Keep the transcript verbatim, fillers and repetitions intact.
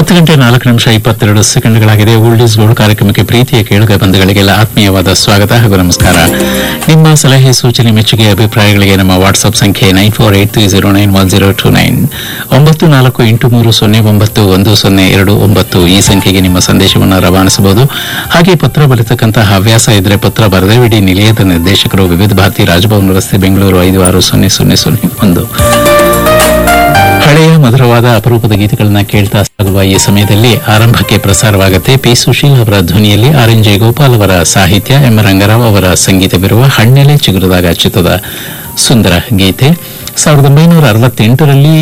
ಹತ್ತು ಗಂಟೆ ನಾಲ್ಕು ನಿಮಿಷ ಇಪ್ಪತ್ತೆರಡು ಸೆಕೆಂಡ್ಗಳಾಗಿದೆ. ಓಲ್ಡ್ ಈಸ್ ಗೋಲ್ಡ್ ಕಾರ್ಯಕ್ರಮಕ್ಕೆ ಪ್ರೀತಿಯ ಕೇಳುಗ ಬಂಧುಗಳಿಗೆಲ್ಲ ಆತ್ಮೀಯವಾದ ಸ್ವಾಗತ ಹಾಗೂ ನಮಸ್ಕಾರ. ನಿಮ್ಮ ಸಲಹೆ, ಸೂಚನೆ, ಮೆಚ್ಚುಗೆ, ಅಭಿಪ್ರಾಯಗಳಿಗೆ ನಮ್ಮ ವಾಟ್ಸ್ಆಪ್ ಸಂಖ್ಯೆ nine four eight three zero nine one zero two nine ಒಂಬತ್ತು ನಾಲ್ಕು ಎಂಟು ಮೂರು ಸೊನ್ನೆ ಒಂಬತ್ತು ಒಂದು ಸೊನ್ನೆ ಎರಡು ಒಂಬತ್ತು ಈ ಸಂಖ್ಯೆಗೆ ನಿಮ್ಮ ಸಂದೇಶವನ್ನು ರವಾನಿಸಬಹುದು. ಹಾಗೆ ಪತ್ರ ಬರೆತಕ್ಕಂತಹ ಹವ್ಯಾಸ ಇದ್ರೆ ಪತ್ರ ಬರೆದವಿಡಿ. ನಿಲಯದ ನಿರ್ದೇಶಕರು, ವಿವಿಧ ಭಾರತಿ, ರಾಜಭವನ ರಸ್ತೆ, ಬೆಂಗಳೂರು ಐದು ಆರು ಸೊನ್ನೆ ಸೊನ್ನೆ ಸೊನ್ನೆ ಒಂದು. ಹಳೆಯ ಮಧುರವಾದ ಅಪರೂಪದ ಗೀತೆಗಳನ್ನ ಕೇಳ್ತಾ ಸಾಗುವ ಈ ಸಮಯದಲ್ಲಿ ಆರಂಭಕ್ಕೆ ಪ್ರಸಾರವಾಗುತ್ತೆ ಪಿ ಸುಶೀಲ್ ಅವರ ಧ್ವನಿಯಲ್ಲಿ ಆರ್ ಎನ್ ಜೆ ಗೋಪಾಲ್ ಅವರ ಸಾಹಿತ್ಯ, ಎಂ ರಂಗರಾವ್ ಅವರ ಸಂಗೀತವಿರುವ ಹಣ್ಣೆಲೆ ಚಿಗುರಿದಾಗ ಚಿತ್ರದ ಸುಂದರ ಗೀತೆ. ಸಾವಿರದ ಒಂಬೈನೂರ ಅರವತ್ತೆಂಟರಲ್ಲಿ